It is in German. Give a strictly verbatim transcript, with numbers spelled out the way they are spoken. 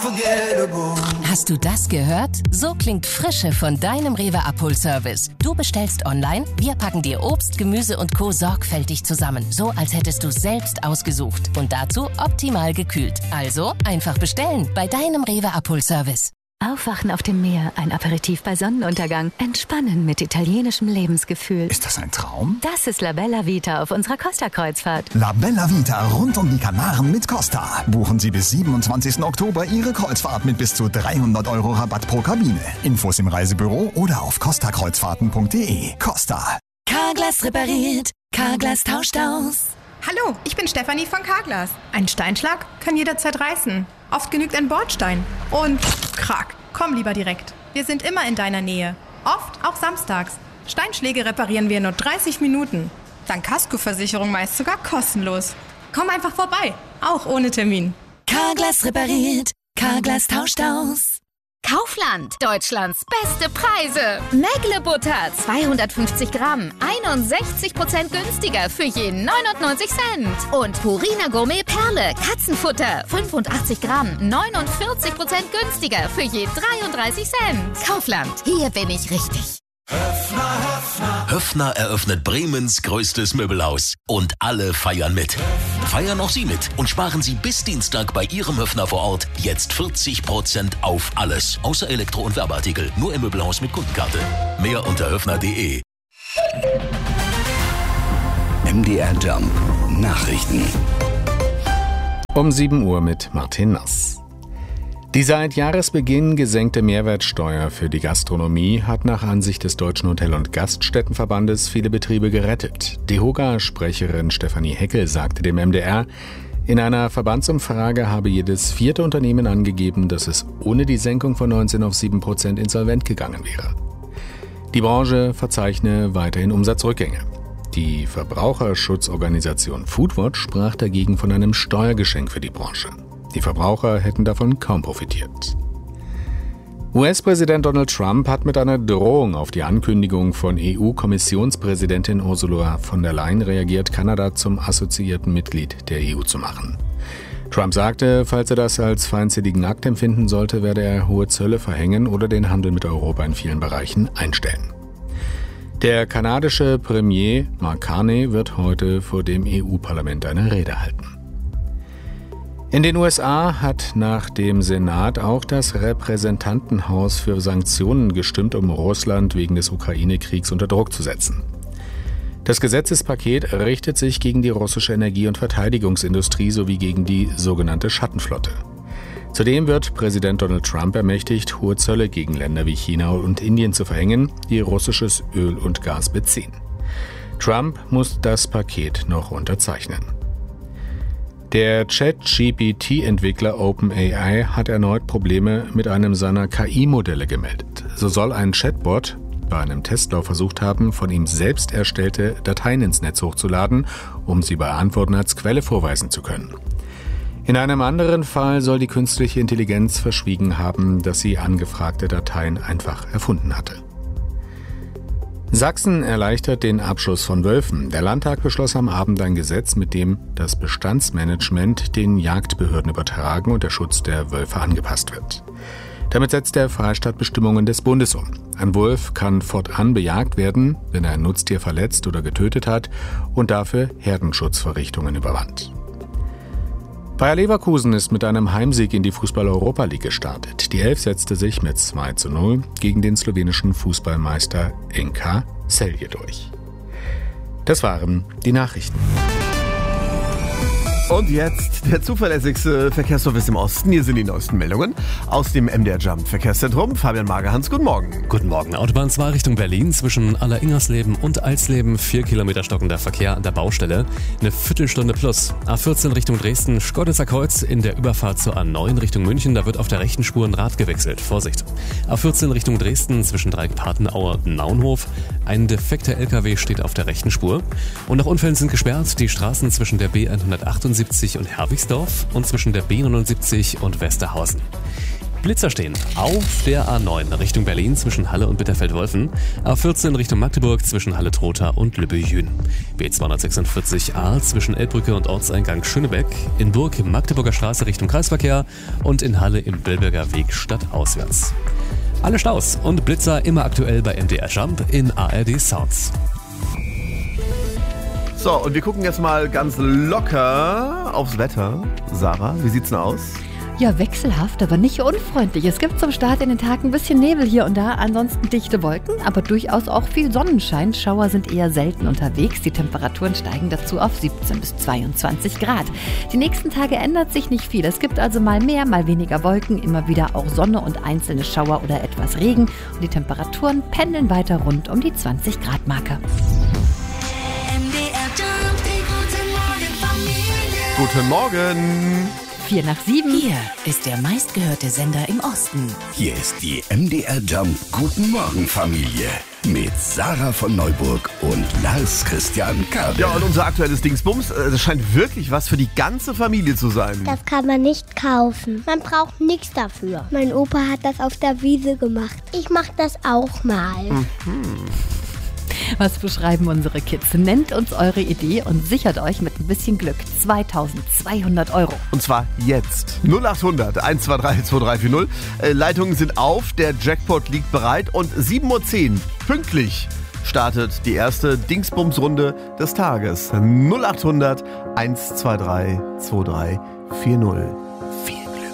Hast du das gehört? So klingt Frische von deinem Rewe Abholservice. Du bestellst online, wir packen dir Obst, Gemüse und Co. sorgfältig zusammen. So, als hättest du es selbst ausgesucht. Und dazu optimal gekühlt. Also einfach bestellen bei deinem Rewe Abholservice. Aufwachen auf dem Meer, ein Aperitif bei Sonnenuntergang, entspannen mit italienischem Lebensgefühl. Ist das ein Traum? Das ist La Bella Vita auf unserer Costa-Kreuzfahrt. La Bella Vita rund um die Kanaren mit Costa. Buchen Sie bis siebenundzwanzigsten Oktober Ihre Kreuzfahrt mit bis zu dreihundert Euro Rabatt pro Kabine. Infos im Reisebüro oder auf costa kreuzfahrten punkt de. Costa. Carglass repariert, Carglass tauscht aus. Hallo, ich bin Stefanie von Carglass. Ein Steinschlag kann jederzeit reißen. Oft genügt ein Bordstein. Und krack, komm lieber direkt. Wir sind immer in deiner Nähe. Oft auch samstags. Steinschläge reparieren wir in nur dreißig Minuten. Dank Kaskoversicherung meist sogar kostenlos. Komm einfach vorbei, auch ohne Termin. Carglass repariert, Carglass tauscht aus. Kaufland, Deutschlands beste Preise. Mägle-Butter, zweihundertfünfzig Gramm, einundsechzig Prozent günstiger für je neunundneunzig Cent. Und Purina Gourmet Perle, Katzenfutter, fünfundachtzig Gramm, neunundvierzig Prozent günstiger für je dreiunddreißig Cent. Kaufland, hier bin ich richtig. Höffner, Höffner. Höffner eröffnet Bremens größtes Möbelhaus. Und alle feiern mit. Feiern auch Sie mit und sparen Sie bis Dienstag bei Ihrem Höffner vor Ort jetzt vierzig Prozent auf alles. Außer Elektro- und Werbeartikel. Nur im Möbelhaus mit Kundenkarte. Mehr unter höffner punkt de. M D R Jump Nachrichten. Um sieben Uhr mit Martin Nass. Die seit Jahresbeginn gesenkte Mehrwertsteuer für die Gastronomie hat nach Ansicht des Deutschen Hotel- und Gaststättenverbandes viele Betriebe gerettet. DEHOGA-Sprecherin Stefanie Heckel sagte dem M D R, in einer Verbandsumfrage habe jedes vierte Unternehmen angegeben, dass es ohne die Senkung von neunzehn auf sieben Prozent insolvent gegangen wäre. Die Branche verzeichne weiterhin Umsatzrückgänge. Die Verbraucherschutzorganisation Foodwatch sprach dagegen von einem Steuergeschenk für die Branche. Die Verbraucher hätten davon kaum profitiert. U S-Präsident Donald Trump hat mit einer Drohung auf die Ankündigung von E U-Kommissionspräsidentin Ursula von der Leyen reagiert, Kanada zum assoziierten Mitglied der E U zu machen. Trump sagte, falls er das als feindseligen Akt empfinden sollte, werde er hohe Zölle verhängen oder den Handel mit Europa in vielen Bereichen einstellen. Der kanadische Premier Mark Carney wird heute vor dem E U-Parlament eine Rede halten. In den U S A hat nach dem Senat auch das Repräsentantenhaus für Sanktionen gestimmt, um Russland wegen des Ukraine-Kriegs unter Druck zu setzen. Das Gesetzespaket richtet sich gegen die russische Energie- und Verteidigungsindustrie sowie gegen die sogenannte Schattenflotte. Zudem wird Präsident Donald Trump ermächtigt, hohe Zölle gegen Länder wie China und Indien zu verhängen, die russisches Öl und Gas beziehen. Trump muss das Paket noch unterzeichnen. Der Chat-G P T-Entwickler OpenAI hat erneut Probleme mit einem seiner K I-Modelle gemeldet. So soll ein Chatbot bei einem Testlauf versucht haben, von ihm selbst erstellte Dateien ins Netz hochzuladen, um sie bei Antworten als Quelle vorweisen zu können. In einem anderen Fall soll die künstliche Intelligenz verschwiegen haben, dass sie angefragte Dateien einfach erfunden hatte. Sachsen erleichtert den Abschuss von Wölfen. Der Landtag beschloss am Abend ein Gesetz, mit dem das Bestandsmanagement den Jagdbehörden übertragen und der Schutz der Wölfe angepasst wird. Damit setzt der Freistaat Bestimmungen des Bundes um. Ein Wolf kann fortan bejagt werden, wenn er ein Nutztier verletzt oder getötet hat und dafür Herdenschutzverrichtungen überwand. Bayer Leverkusen ist mit einem Heimsieg in die Fußball-Europa League gestartet. Die Elf setzte sich mit zwei zu null gegen den slowenischen Fußballmeister N K Celje durch. Das waren die Nachrichten. Und jetzt der zuverlässigste Verkehrsservice im Osten. Hier sind die neuesten Meldungen aus dem M D R Jump Verkehrszentrum. Fabian Magerhans, guten Morgen. Guten Morgen. Autobahn zwei Richtung Berlin zwischen Aller-Ingersleben und Alsleben. Vier Kilometer stockender Verkehr an der Baustelle. Eine Viertelstunde plus. A vierzehn Richtung Dresden, Schkeuditzer Kreuz in der Überfahrt zur A neun Richtung München. Da wird auf der rechten Spur ein Rad gewechselt. Vorsicht. A vierzehn Richtung Dresden zwischen Dreieck-Patenauer und Naunhof. Ein defekter L K W steht auf der rechten Spur. Und nach Unfällen sind gesperrt die Straßen zwischen der B hundertachtundsiebzig und Herwigsdorf und zwischen der B neunundsiebzig und Westerhausen. Blitzer stehen auf der A neun Richtung Berlin zwischen Halle und Bitterfeld-Wolfen, A vierzehn Richtung Magdeburg zwischen Halle-Trotha und Lübbe-Jühn, B zweihundertsechsundvierzig A zwischen Elbbrücke und Ortseingang Schönebeck, in Burg Magdeburger Straße Richtung Kreisverkehr und in Halle im Billberger Weg stadtauswärts. Alle Staus und Blitzer immer aktuell bei M D R Jump in A R D Sounds. So, und wir gucken jetzt mal ganz locker aufs Wetter. Sarah, wie sieht's denn aus? Ja, wechselhaft, aber nicht unfreundlich. Es gibt zum Start in den Tag ein bisschen Nebel hier und da, ansonsten dichte Wolken, aber durchaus auch viel Sonnenschein. Schauer sind eher selten unterwegs. Die Temperaturen steigen dazu auf siebzehn bis zweiundzwanzig Grad. Die nächsten Tage ändert sich nicht viel. Es gibt also mal mehr, mal weniger Wolken, immer wieder auch Sonne und einzelne Schauer oder etwas Regen. Und die Temperaturen pendeln weiter rund um die zwanzig Grad Marke. Guten Morgen. Vier nach sieben. Hier ist der meistgehörte Sender im Osten. Hier ist die M D R Jump Guten Morgen Familie mit Sarah von Neuburg und Lars Christian Kabel. Ja, und unser aktuelles Dingsbums, das scheint wirklich was für die ganze Familie zu sein. Das kann man nicht kaufen. Man braucht nichts dafür. Mein Opa hat das auf der Wiese gemacht. Ich mach das auch mal. Mhm. Was beschreiben unsere Kids? Nennt uns eure Idee und sichert euch mit ein bisschen Glück zweitausendzweihundert Euro. Und zwar jetzt. null acht hundert eins zwei drei zwei drei vier null. Äh, Leitungen sind auf, der Jackpot liegt bereit und sieben Uhr zehn pünktlich startet die erste Dingsbums-Runde des Tages. null acht hundert eins zwei drei zwei drei vier null.